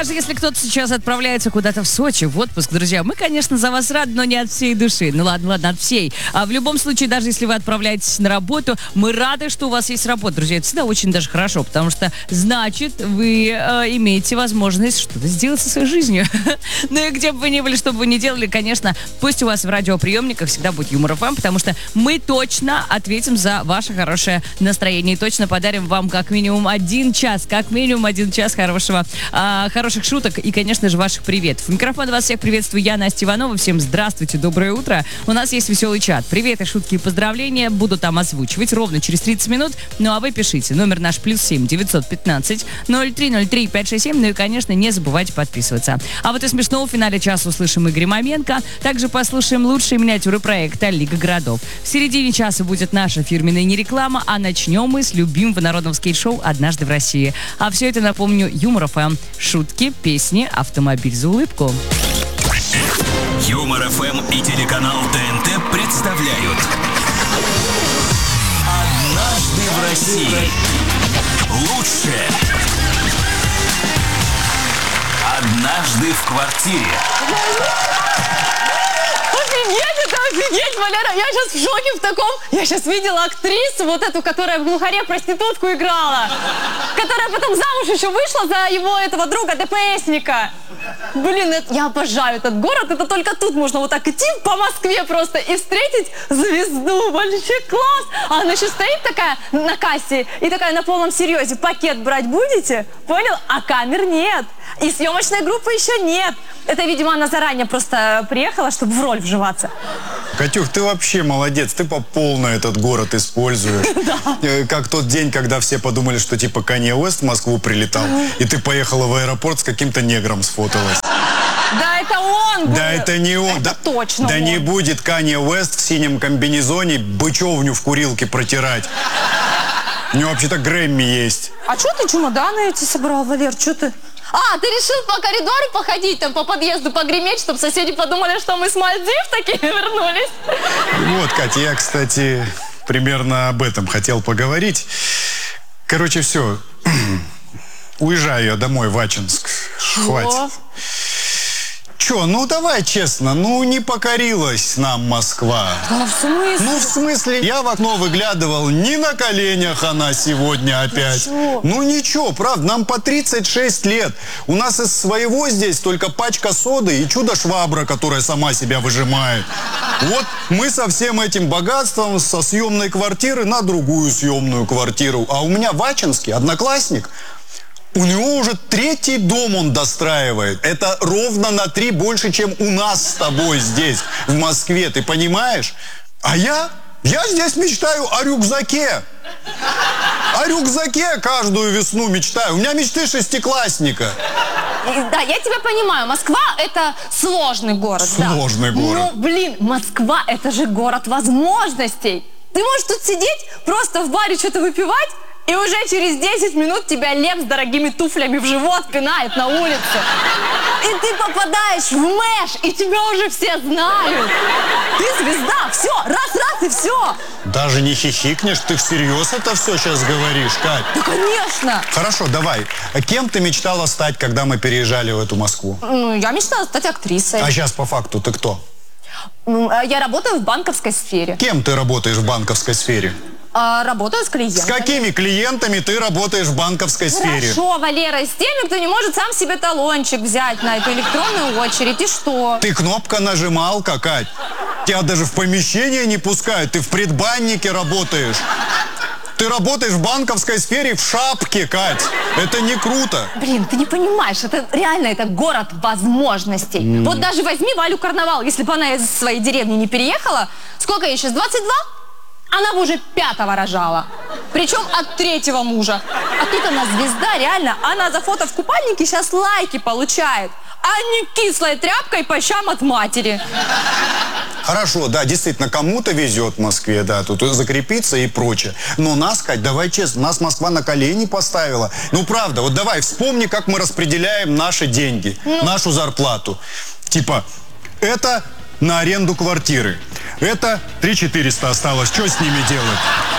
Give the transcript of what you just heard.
даже если кто-то сейчас отправляется куда-то в Сочи, в отпуск, друзья, мы, конечно, за вас рады, но не от всей души. Ну ладно, от всей. А в любом случае, даже если вы отправляетесь на работу, мы рады, что у вас есть работа, друзья. Это всегда очень даже хорошо, потому что, значит, вы имеете возможность что-то сделать со своей жизнью. Ну и где бы вы ни были, что бы вы ни делали, конечно, пусть у вас в радиоприемниках всегда будет Юмор ФМ, потому что мы точно ответим за ваше хорошее настроение и точно подарим вам как минимум 1 час, хороших шуток и, конечно же, ваших приветов. Микрофон вас всех приветствую, я, Настя Иванова. Всем здравствуйте, доброе утро. У нас есть веселый чат. Приветы, шутки и поздравления буду там озвучивать ровно через 30 минут. Ну а вы пишите. Номер наш +7 915 0303 567. Ну и, конечно, не забывайте подписываться. А вот и смешного в финале часа услышим Игоря Маменко. Также послушаем лучшие миниатюры проекта «Лига городов». В середине часа будет наша фирменная нереклама, а начнем мы с любимого народного скейт-шоу «Однажды в России». А все это, напомню, Юмор ФМ. Шутки, песни, автомобиль за улыбку. Юмор ФМ и телеканал ТНТ представляют «Однажды в России». Лучшее. «Однажды в квартире». Офигеть, это офигеть, Валера, я сейчас в шоке в таком. Я сейчас видела актрису, вот эту, которая в «Глухаре» проститутку играла, которая потом замуж еще вышла за его этого друга, ДПСника. Блин, я обожаю этот город, это только тут можно вот так идти по Москве просто и встретить звезду, вообще класс. А она еще стоит такая на кассе и такая на полном серьезе: пакет брать будете? Понял? А камер нет. И съемочной группы еще нет. Это, видимо, она заранее просто приехала, чтобы в роль вживаться. Катюх, ты вообще молодец, ты по полной этот город используешь. Как тот день, когда все подумали, что типа Канье Уэст в Москву прилетал, и ты поехала в аэропорт с каким-то негром сфоталась. Да, это он был. Да, это не он. Это точно Да он. не будет Канье Уэст в синем комбинезоне бычевню в курилке протирать. У него вообще-то Грэмми есть. А что ты чемоданы эти собрал, Валер? Что ты? А, ты решил по коридору походить, там по подъезду погреметь, чтобы соседи подумали, что мы с Мальдив такие вернулись? Вот, Катя, я, кстати, примерно об этом хотел поговорить. Короче, все. Уезжаю я домой в Ачинск. Хватит. Че, ну давай честно, ну не покорилась нам Москва. Да в смысле? Ну в смысле, я в окно выглядывал, не на коленях она сегодня опять. Ну ничего, правда, нам по 36 лет. У нас из своего здесь только пачка соды и чудо-швабра, которая сама себя выжимает. Вот мы со всем этим богатством со съемной квартиры на другую съемную квартиру. А у меня в Ачинске одноклассник. У него уже 3-й дом он достраивает. Это ровно на 3 больше, чем у нас с тобой здесь, в Москве. Ты понимаешь? А я здесь мечтаю о рюкзаке. О рюкзаке каждую весну мечтаю. У меня мечты шестиклассника. Да, я тебя понимаю. Москва – это сложный город. Сложный город. Ну, блин, Москва – это же город возможностей. Ты можешь тут сидеть, просто в баре что-то выпивать, и уже через 10 минут тебя лев с дорогими туфлями в живот пинает на улице. И ты попадаешь в Мэш, и тебя уже все знают. Ты звезда, все, раз, и все. Даже не хихикнешь, ты всерьез это все сейчас говоришь, Кать? Да, конечно. Хорошо, давай. Кем ты мечтала стать, когда мы переезжали в эту Москву? Ну, я мечтала стать актрисой. А сейчас по факту ты кто? Я работаю в банковской сфере. Кем ты работаешь в банковской сфере? Работаю с клиентами. С какими клиентами ты работаешь в банковской сфере? Хорошо, Валера, с теми, кто не может сам себе талончик взять на эту электронную очередь. И что? Ты кнопка нажималка, Кать. Тебя даже в помещение не пускают. Ты в предбаннике работаешь. Ты работаешь в банковской сфере в шапке, Кать. Это не круто. Блин, ты не понимаешь, это реально, это город возможностей. Вот даже возьми Валю Карнавал, если бы она из своей деревни не переехала, сколько ей сейчас, 22? Она бы уже 5-го рожала. Причем от 3-го мужа. А тут она звезда, реально. Она за фото в купальнике сейчас лайки получает. А не кислой тряпкой по щам от матери. Хорошо, да, действительно, кому-то везет в Москве, да, тут закрепиться и прочее. Но нас, Кать, давай честно, нас Москва на колени поставила. Ну, правда, вот давай, вспомни, как мы распределяем наши деньги, нашу зарплату. Типа, это на аренду квартиры. Это 3400 осталось, что с ними делать?